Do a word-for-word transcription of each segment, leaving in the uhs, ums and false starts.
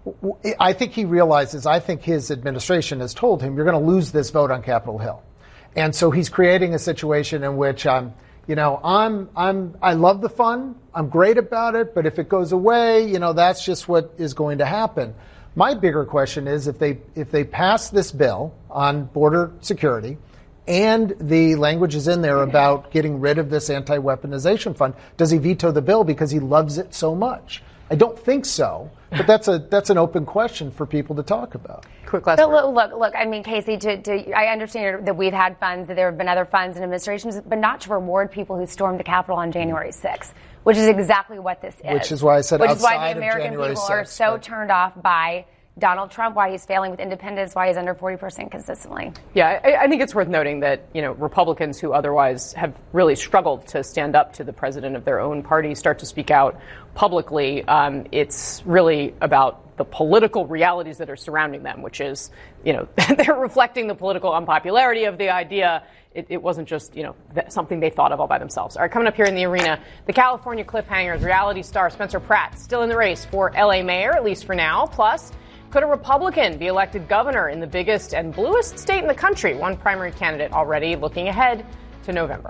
I think he realizes, I think his administration has told him, you're going to lose this vote on Capitol Hill. And so he's creating a situation in which, um, you know, I'm, I'm, I love the fun. I'm great about it. But if it goes away, you know, that's just what is going to happen. My bigger question is if they, if they pass this bill on border security and the language is in there about getting rid of this anti-weaponization fund, does he veto the bill because he loves it so much? I don't think so, but that's a that's an open question for people to talk about. Quick last word. Look, look, look, I mean, Casey, to, to, I understand that we've had funds, that there have been other funds and administrations, but not to reward people who stormed the Capitol on January sixth, which is exactly what this is. Which is why I said which outside is why the American people sixth, are so but... turned off by Donald Trump, why he's failing with independence, why he's under forty percent consistently. Yeah, I, I think it's worth noting that, you know, Republicans who otherwise have really struggled to stand up to the president of their own party start to speak out publicly. Um, it's really about the political realities that are surrounding them, which is, you know, they're reflecting the political unpopularity of the idea. It, it wasn't just, you know, th- something they thought of all by themselves. All right, coming up here in the arena, the California Cliffhangers reality star Spencer Pratt still in the race for L A mayor, at least for now. Plus, could a Republican be elected governor in the biggest and bluest state in the country? One primary candidate already looking ahead to November.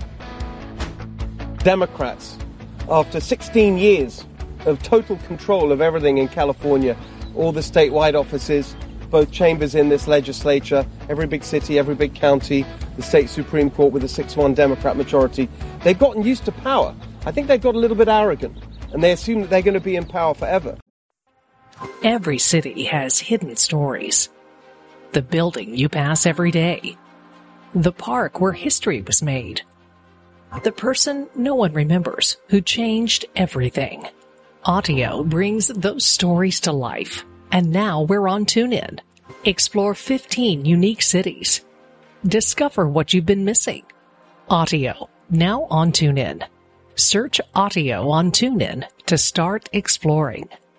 Democrats, after sixteen years of total control of everything in California, all the statewide offices, both chambers in this legislature, every big city, every big county, the state Supreme Court with a six one Democrat majority, they've gotten used to power. I think they've got a little bit arrogant, and they assume that they're going to be in power forever. Every city has hidden stories. The building you pass every day. The park where history was made. The person no one remembers who changed everything. Audio brings those stories to life. And now we're on TuneIn. Explore fifteen unique cities. Discover what you've been missing. Audio, now on TuneIn. Search Audio on TuneIn to start exploring.